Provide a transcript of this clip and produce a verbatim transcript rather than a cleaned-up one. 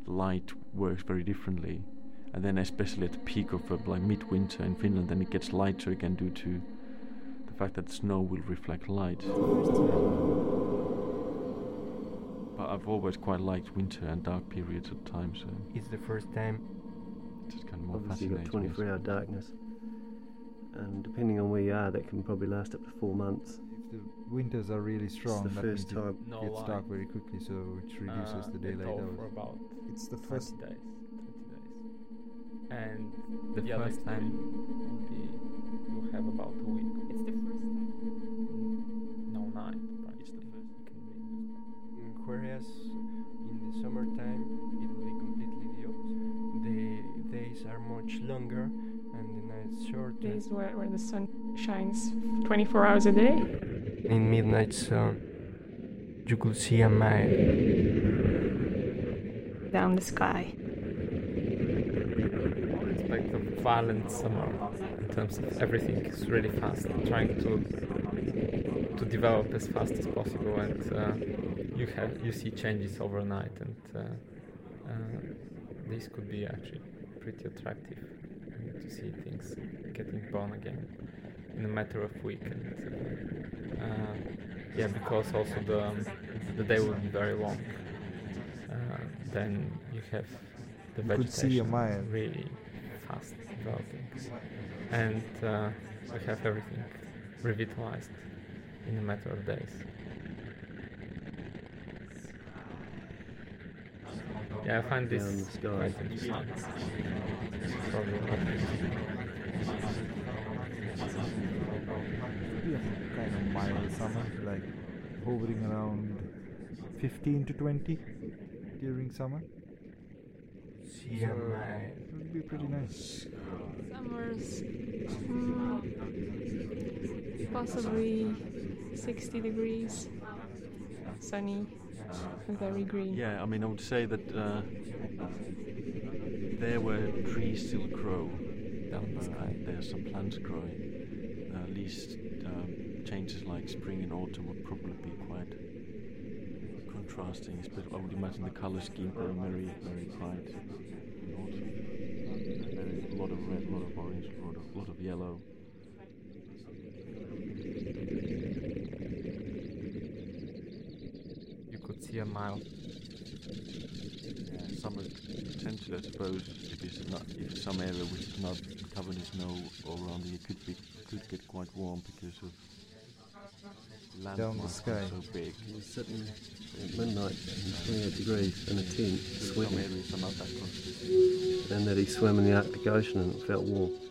the light works very differently. And then especially at the peak of uh, like midwinter in Finland, then it gets lighter again due to the fact that snow will reflect light. But I've always quite liked winter and dark periods of time, so It's the first time. it's just kind of more Obviously you've got fascinating. twenty-four hour darkness, and depending on where you are, that can probably last up to four months. If the winters are really strong, It's the that first means time. it No gets lie. dark very quickly, so it reduces Uh, the they daylight go hours. for about It's the twenty first. days. twenty days. And The the, other first time time. will be you have about a week. It's the first time. No night, but It's the first. you can read newspaper. Whereas in the summertime it will be completely the opposite. The days are much longer and the nights shorter. Days where, where the sun shines twenty-four hours a day. In midnight sun, you could see a mile. Down the sky. Expect a violent summer in terms of everything is really fast, trying to to develop as fast as possible, and uh, you have you see changes overnight, and uh, uh, this could be actually pretty attractive uh, to see things getting born again in a matter of week. And uh, uh, yeah, because also the the day will be very long. Uh, then you have the You could see a vegetation mile. really fast developing, and uh, we have everything revitalized in a matter of days. Yeah, I find this Down the sky. quite interesting. Probably not. Maybe a kind of mild summer, like hovering around fifteen to twenty during summer. See a mile. It would be pretty nice. Summers, mm, possibly sixty degrees, sunny, and very green. Yeah, I mean, I would say that uh, there where trees still grow, down the sky, there are some plants growing. Uh, at least um, changes like spring and autumn would probably be quite contrasting. But I would imagine the color scheme being very, very bright in autumn. Very, a lot of red, a lot of orange, a lot of, lot of yellow. You could see a mile. Yeah, summer potentially, I suppose, if it's not, if some area which is not covered in snow all around it, it could be could get quite warm because of land Down the mass sky. so big. You're sitting at midnight in twenty-eight degrees in a tent, Some sweating, areas are not that close. and that he swam in the Arctic Ocean and it felt warm.